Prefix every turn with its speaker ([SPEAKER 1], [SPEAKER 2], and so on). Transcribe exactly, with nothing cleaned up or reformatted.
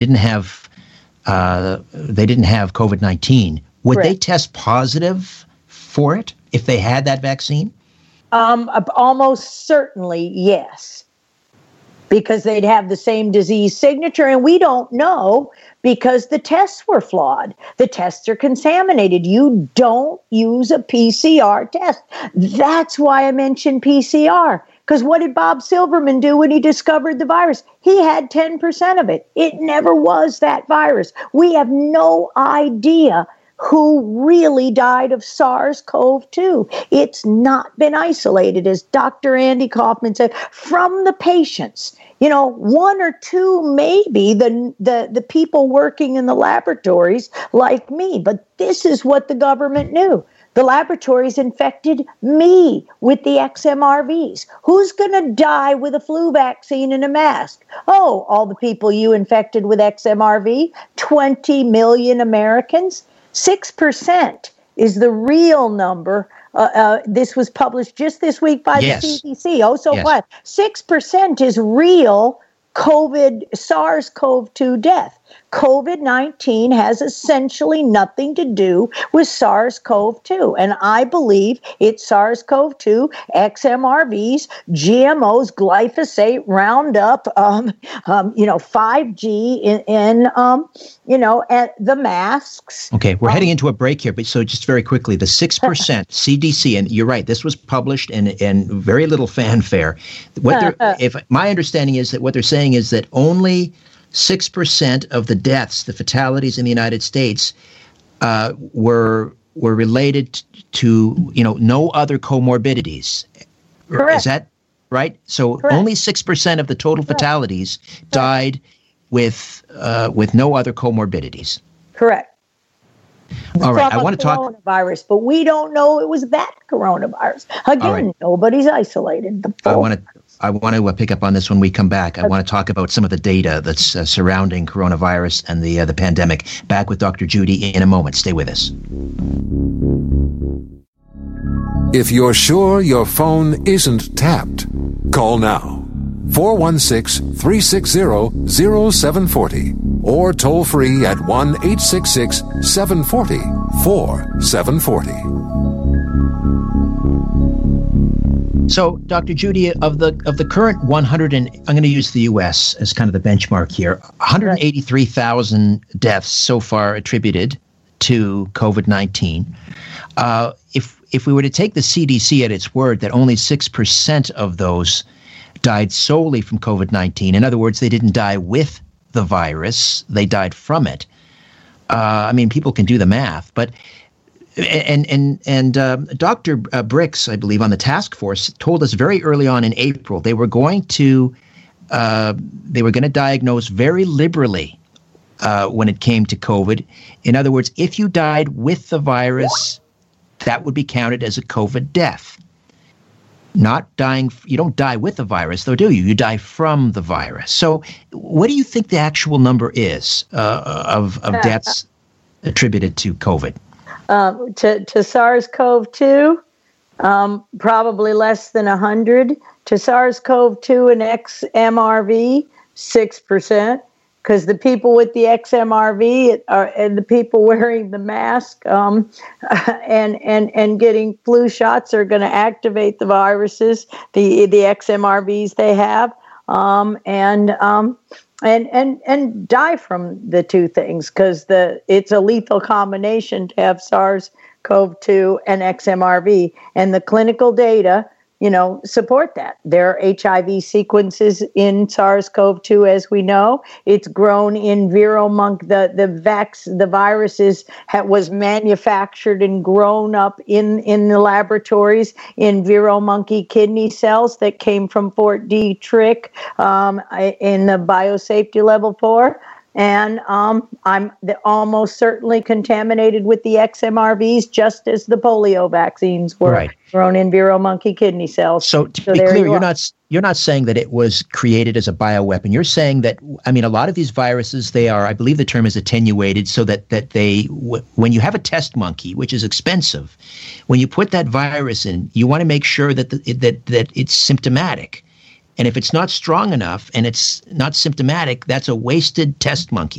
[SPEAKER 1] didn't have uh, they didn't have COVID nineteen, would Correct. They test positive for it if they had that vaccine?
[SPEAKER 2] Um, almost certainly, yes, because they'd have the same disease signature, and we don't know because the tests were flawed. The tests are contaminated. You don't use a P C R test. That's why I mentioned P C R. Because what did Bob Silverman do when he discovered the virus? He had ten percent of it. It never was that virus. We have no idea who really died of SARS-C o V two. It's not been isolated, as Doctor Andy Kaufman said, from the patients. You know, one or two, maybe the, the, the people working in the laboratories like me. But this is what the government knew. The laboratories infected me with the X M R Vs. Who's going to die with a flu vaccine and a mask? Oh, all the people you infected with X M R V, twenty million Americans. six percent is the real number. Uh, uh, this was published just this week by yes. the C D C. Oh, so yes. what? six percent is real COVID, SARS-C o V two death. COVID nineteen has essentially nothing to do with SARS-C o V two. And I believe it's SARS-C o V two, X M R Vs, G M Os, glyphosate, Roundup, um, um, you know, five G, in, in um, you know, and the masks.
[SPEAKER 1] Okay, we're
[SPEAKER 2] um,
[SPEAKER 1] heading into a break here, but so just very quickly, the six percent C D C, and you're right, this was published in, in very little fanfare. What they're, if my understanding is that what they're saying is that only six percent of the deaths, the fatalities in the United States, uh, were were related to, you know, no other comorbidities.
[SPEAKER 2] Correct.
[SPEAKER 1] Is that right? So
[SPEAKER 2] Correct.
[SPEAKER 1] Only six percent of the total
[SPEAKER 2] Correct.
[SPEAKER 1] fatalities
[SPEAKER 2] Correct.
[SPEAKER 1] died with uh, with no other comorbidities.
[SPEAKER 2] Correct.
[SPEAKER 1] All right, I want to talk
[SPEAKER 2] coronavirus, but we don't know it was that coronavirus. Again, right. Nobody's isolated. The
[SPEAKER 1] I want to I want to uh, pick up on this when we come back. I okay. want to talk about some of the data that's uh, surrounding coronavirus and the uh, the pandemic. Back with Doctor Judy in a moment. Stay with us.
[SPEAKER 3] If you're sure your phone isn't tapped, call now. four one six, three six zero, zero seven four zero or toll free at one eight six six, seven four zero, four seven four zero.
[SPEAKER 1] So, Doctor Judy, of the of the current one hundred, and I'm going to use the U S as kind of the benchmark here, one hundred eighty-three thousand deaths so far attributed to COVID nineteen. Uh, if if we were to take the C D C at its word that only six percent of those died solely from COVID nineteen, in other words, they didn't die with the virus, they died from it. Uh, I mean, people can do the math, but And and and uh, Doctor Birx, I believe, on the task force, told us very early on in April they were going to uh, they were going to diagnose very liberally uh, when it came to COVID. In other words, if you died with the virus, that would be counted as a COVID death. Not dying, you don't die with the virus, though, do you? You die from the virus. So, what do you think the actual number is uh, of of deaths attributed to COVID?
[SPEAKER 2] Um, to, to SARS-C o V two, um, probably less than one hundred. To SARS-C o V two and X M R V, six percent. Because the people with the X M R V are, and the people wearing the mask um, and, and, and getting flu shots are going to activate the viruses, the, the X M R Vs they have, um, and um, and and and die from the two things, because the it's a lethal combination to have SARS-C o V two and X M R V, and the clinical data, you know, support that. There are H I V sequences in SARS-C o V two, as we know. It's grown in ViroMonk. The the vax the virus is ha, was manufactured and grown up in in the laboratories in ViroMonkey kidney cells that came from Fort Detrick um, in the biosafety level four. And um, I'm almost certainly contaminated with the X M R Vs, just as the polio vaccines were
[SPEAKER 1] right.
[SPEAKER 2] grown in ViroMonkey kidney cells.
[SPEAKER 1] So to
[SPEAKER 2] so
[SPEAKER 1] be clear,
[SPEAKER 2] you
[SPEAKER 1] you're not you're not saying that it was created as a bioweapon. You're saying that, I mean, a lot of these viruses, they are, I believe the term is attenuated, so that that they, w- when you have a test monkey, which is expensive, when you put that virus in, you want to make sure that the, that that it's symptomatic. And if it's not strong enough and it's not symptomatic, that's a wasted test monkey.